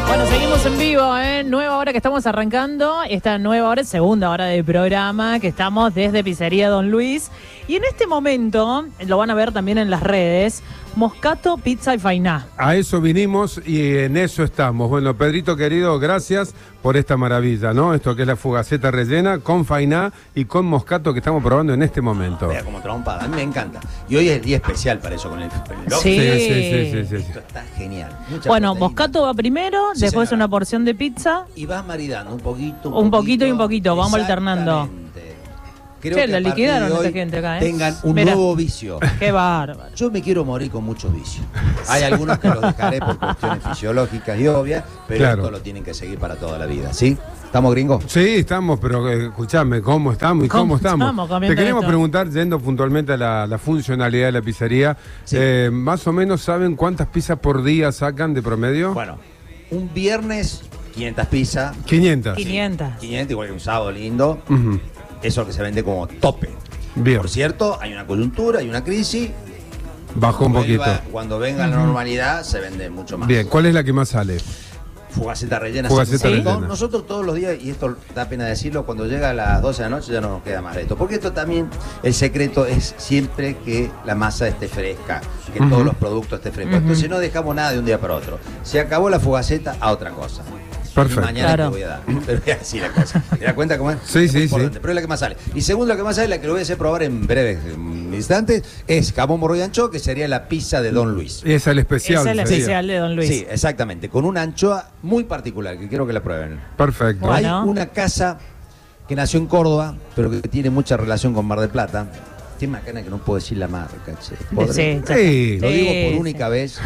Bueno, seguimos en vivo, nueva hora que estamos arrancando, esta nueva hora, segunda hora del programa, que estamos desde Pizzería Don Luis. Y en este momento, lo van a ver también en las redes, Moscato, Pizza y Fainá. A eso vinimos y en eso estamos. Bueno, Pedrito querido, gracias por esta maravilla, ¿no? Esto que es la fugaceta rellena con Fainá y con Moscato que estamos probando en este momento. Vea como trompada, a mí me encanta. Y hoy es el día especial para eso, con el loco. Sí. Sí. Esto está genial. Mucha Bueno, proteína. Moscato va primero, Sí, después señora. una porción de pizza. Y vas maridando un poquito y un poquito, vamos alternando. Exactamente. Creo Che, que la a partir liquidaron de esta hoy gente acá, tengan un Mirá. nuevo vicio. Qué bárbaro. Yo me quiero morir con muchos vicios. Hay algunos que los dejaré por cuestiones fisiológicas y obvias, pero Claro. esto lo tienen que seguir para toda la vida, ¿sí? ¿Estamos gringos? Sí, estamos, pero escuchame, ¿cómo estamos y cómo estamos? estamos Te comiendo queremos esto? preguntar, yendo puntualmente a la funcionalidad de la pizzería, Sí. más o menos ¿saben cuántas pizzas por día sacan de promedio? Bueno, un viernes 500 pizzas. 500. 500. 500, igual que un sábado lindo. Ujú. Eso es lo que se vende como tope. Bien, Por cierto, hay una coyuntura, hay una crisis. bajó un poquito. Cuando venga la normalidad, se vende mucho más. Bien, ¿cuál es la que más sale? Fugaceta rellena. Fugaceta sí. rellena. Nosotros todos los días, y esto da pena decirlo, cuando llega a las 12 de la noche ya no nos queda más de esto. Porque esto también, el secreto es siempre que la masa esté fresca, que todos los productos estén frescos. Entonces no dejamos nada de un día para otro. Se acabó la fugaceta, a otra cosa. Perfecto. Y mañana Claro. te voy a dar. Pero es así la cosa. ¿Te das cuenta cómo es? Sí, Es muy sí, importante, sí. Pero es la que más sale. Y segundo, la que más sale, la que lo voy a hacer probar en breves instantes, es jamón morro y anchoa, que sería la pizza de Don Luis. Esa es el especial. Esa es la sería. especial de Don Luis. Sí, exactamente. Con una anchoa muy particular, que quiero que la prueben. Perfecto. Bueno. Hay una casa que nació en Córdoba, pero que tiene mucha relación con Mar del Plata. Tiene una cana que no puedo decir la marca, che. ¿Podré? Sí, Sí. Lo digo por sí. única vez.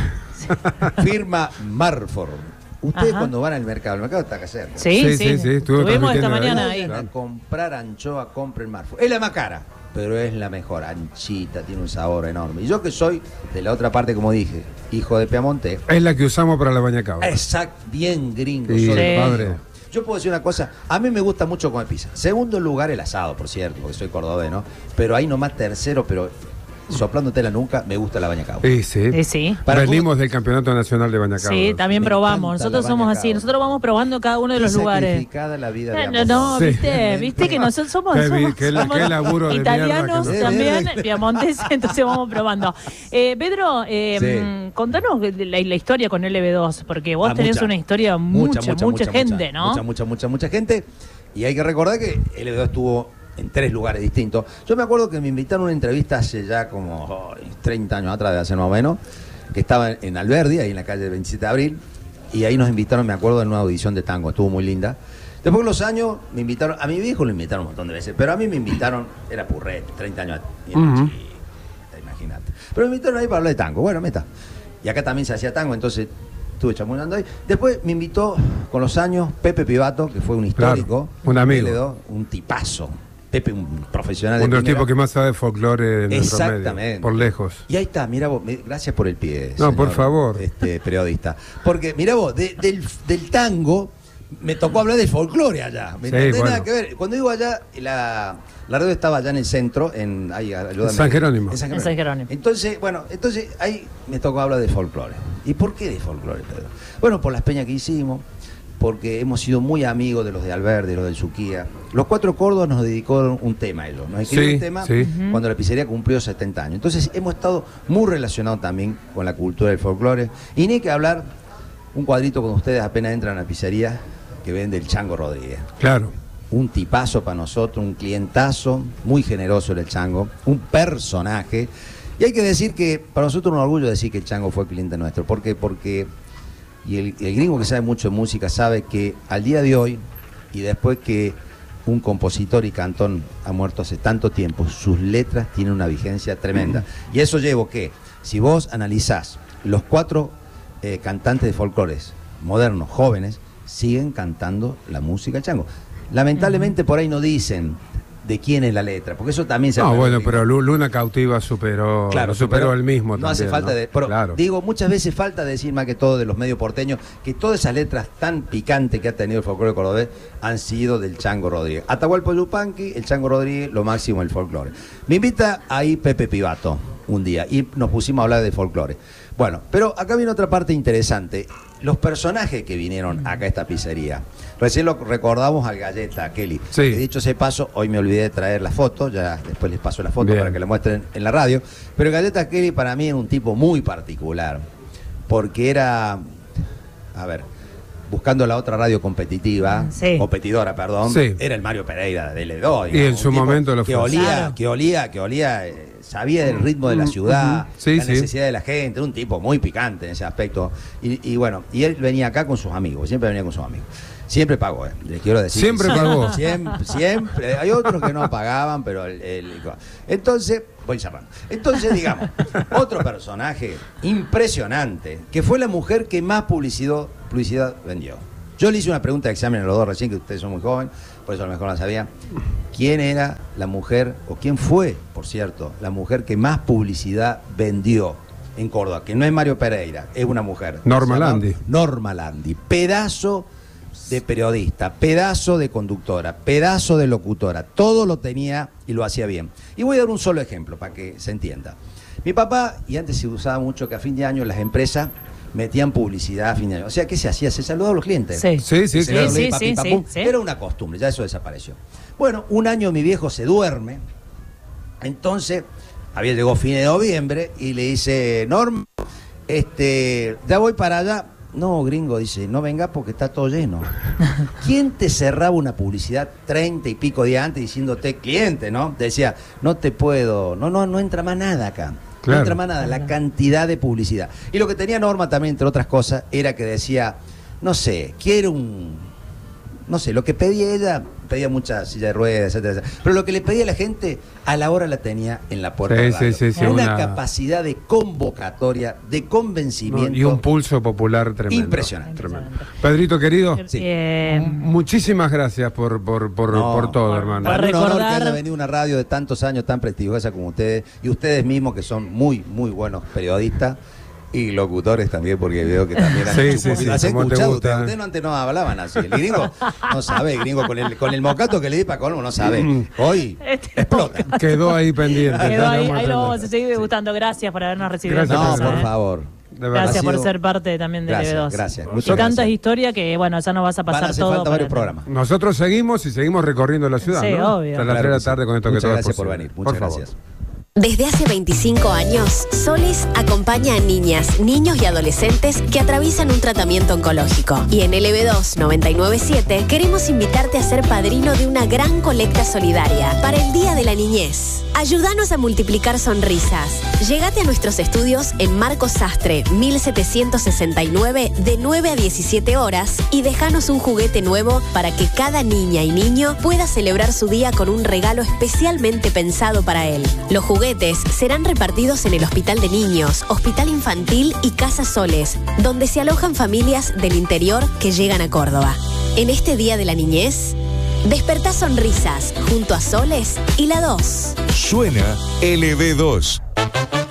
Firma Marford. Ustedes Ajá. cuando van al mercado está acá cerca. Sí, Sí, estuve Estuvimos esta transmitiendo mañana ahí. ahí. Vayan a comprar anchoa, compren Marford. Es la más cara, pero es la mejor. Anchita, tiene un sabor enorme. Y yo que soy de la otra parte, como dije, hijo de Piamonte. Es la que usamos para la bañacabra. Exacto, bien gringo. Sí, soy. Sí. padre. Yo puedo decir una cosa, a mí me gusta mucho comer pizza. Segundo lugar, el asado, por cierto, porque soy cordobés, Pero ahí nomás tercero, pero soplándote la nuca, me gusta la bañacabra. Sí, sí. Sí. Venimos del Campeonato Nacional de Bañacabra. Sí, también Me probamos. encanta Nosotros la somos baña así. cabra. Nosotros vamos probando cada uno de los lugares. Sacrificada la vida de No, ambos. no, Sí. viste que nosotros somos, Qué somos- qué somos laburo de italianos mierda que también, piamonteses, entonces vamos probando. Pedro, contanos la historia con LB2, porque vos tenés mucha. una historia mucha gente, ¿no? Mucha gente. Y hay que recordar que LB2 estuvo en 3 lugares distintos. Yo me acuerdo que me invitaron a una entrevista hace ya como 30 años atrás, de hace más o menos, que estaba en Alberdi, ahí en la calle 27 de abril, y ahí nos invitaron, me acuerdo, en una audición de tango, estuvo muy linda. Después de los años me invitaron, a mi viejo lo invitaron un montón de veces, pero a mí me invitaron, era purrete, 30 años, y era Ujú. chiquita, imagínate. Pero me invitaron ahí para hablar de tango, bueno, meta. Y acá también se hacía tango, entonces estuve chamullando ahí. Después me invitó con los años Pepe Pivato, que fue un histórico. Claro, un amigo. L2, un tipazo. Pepe, un profesional Uno de los primera. tipos que más sabe de folclore en nuestro medio, Exactamente. por lejos. Y ahí está, mira vos, gracias por el pie. No, por señor, favor. Periodista. Porque, mira vos, del tango me tocó hablar del folclore allá. Sí, No tiene bueno. nada que ver. Cuando digo allá, la radio estaba allá en el centro, ayúdame. En San Jerónimo. En San En San Jerónimo. Entonces, ahí me tocó hablar de folclore. ¿Y por qué de folclore, Pedro? Bueno, por las peñas que hicimos, porque hemos sido muy amigos de los de Alberdi, de los del Suquía. Los 4 Córdoba nos dedicó un tema ellos. Nos escribió Sí, un tema sí. cuando la pizzería cumplió 70 años. Entonces hemos estado muy relacionados también con la cultura del folclore. Y ni que hablar, un cuadrito con ustedes apenas entran a la pizzería que vende el Chango Rodríguez. Claro. Un tipazo para nosotros, un clientazo, muy generoso era el Chango, un personaje. Y hay que decir que para nosotros es un orgullo decir que el Chango fue cliente nuestro. ¿Por qué? Porque y el gringo que sabe mucho de música sabe que al día de hoy, y después que un compositor y cantón ha muerto hace tanto tiempo, sus letras tienen una vigencia tremenda. Y eso llevo que, si vos analizás los 4 cantantes de folclores modernos, jóvenes, siguen cantando la música del Chango. Lamentablemente por ahí no dicen de quién es la letra, porque eso también se No, aprende. bueno, pero Luna Cautiva superó el mismo no hace también, falta ¿no? de... Pero Claro. digo, muchas veces falta decir más que todo de los medios porteños que todas esas letras tan picantes que ha tenido el folclore cordobés han sido del Chango Rodríguez. Atahualpa Yupanqui, el Chango Rodríguez, lo máximo del folclore. Me invita ahí Pepe Pivato un día y nos pusimos a hablar de folclore. Bueno, pero acá viene otra parte interesante. los personajes que vinieron acá a esta pizzería. Recién lo recordamos al Galleta Kelly. Sí. Que dicho ese paso, hoy me olvidé de traer la foto, ya después les paso la foto Bien. para que la muestren en la radio. Pero el Galleta Kelly para mí era un tipo muy particular, porque era, a ver, buscando la otra radio competitiva, Sí. competidora, perdón, Sí. era el Mario Pereira de L2. Y en su momento lo que fue. olía, Claro. que olía, sabía del ritmo de la ciudad, Sí, la sí. necesidad de la gente, era un tipo muy picante en ese aspecto. Y bueno, y él venía acá con sus amigos, siempre venía con sus amigos. Siempre pagó, les quiero decir. Siempre que pagó. Siempre. Hay otros que no pagaban, pero entonces, voy cerrando. Entonces, digamos, otro personaje impresionante, que fue la mujer que más publicidad vendió. Yo le hice una pregunta de examen a los dos recién, que ustedes son muy jóvenes, por eso a lo mejor no la sabían. ¿Quién era la mujer, o quién fue, por cierto, la mujer que más publicidad vendió en Córdoba? Que no es Mario Pereira, es una mujer. Norma Se llama Landi. Norma Landi. Pedazo de periodista, pedazo de conductora, pedazo de locutora. Todo lo tenía y lo hacía bien. Y voy a dar un solo ejemplo para que se entienda. Mi papá, y antes se usaba mucho que a fin de año las empresas metían publicidad a fin de año. O sea, ¿qué se hacía? Se saludaba a los clientes. Sí. Sí, sí, Se claro. saludaba, Sí, papi, sí, papum. sí. Era una costumbre, ya eso desapareció. Bueno, un año mi viejo se duerme, entonces había llegado fin de noviembre y le dice, Norma, ya voy para allá. No, gringo, dice, no venga porque está todo lleno. ¿Quién te cerraba una publicidad 30 y pico días antes diciéndote cliente, no? Te decía, no te puedo, no entra más nada acá. Claro. No entra más nada, la cantidad de publicidad. Y lo que tenía Norma también, entre otras cosas, era que decía, no sé, quiero no sé, lo que pedía ella, pedía muchas sillas de ruedas, etcétera, etcétera. Pero lo que le pedía a la gente, a la hora la tenía en la puerta. Sí, del radio. sí, sí, Una una- capacidad de convocatoria, de convencimiento. Y un pulso popular tremendo. Impresionante. Tremendo. Pedrito, querido, Sí. muchísimas gracias por todo, hermano. Para mí un honor que recordar- haya venido una radio de tantos años tan prestigiosa como ustedes, y ustedes mismos que son muy, muy buenos periodistas y locutores también, porque veo que también han Sí, hecho sí, un poquito. sí, ¿Las he como te escuchado? gusta. Ustedes antes no hablaban así. El gringo no sabe, el gringo con el mocato que le di para Colmo no sabe. Hoy explota. Quedó ahí pendiente. Quedó ahí, Tenemos ahí lo vamos a pendiente. seguir degustando. Gracias por habernos recibido. Gracias en tu No, casa, por ¿eh? favor. De verdad. Gracias Ha por sido- ser parte también de Gracias, LB2. gracias. Y Muchas tantas gracias. historias que, bueno, ya nos vas a Van a pasar hacer todo. falta varios para- programas. Nosotros seguimos y seguimos recorriendo la ciudad, Sí, ¿no? obvio. Hasta las 3 de Claro la que sí. tarde con esto que Muchas todo es gracias por posible. venir. Muchas Por favor. gracias. Desde hace 25 años, Solis acompaña a niñas, niños y adolescentes que atraviesan un tratamiento oncológico. Y en LB2 997 queremos invitarte a ser padrino de una gran colecta solidaria para el Día de la Niñez. Ayúdanos a multiplicar sonrisas. Llegate a nuestros estudios en Marcos Sastre 1769 de 9 a 17 horas y déjanos un juguete nuevo para que cada niña y niño pueda celebrar su día con un regalo especialmente pensado para él. Los juguetes serán repartidos en el Hospital de Niños, Hospital Infantil y Casa Soles, donde se alojan familias del interior que llegan a Córdoba. En este Día de la Niñez, despertá sonrisas junto a Soles y la 2. Suena LB2.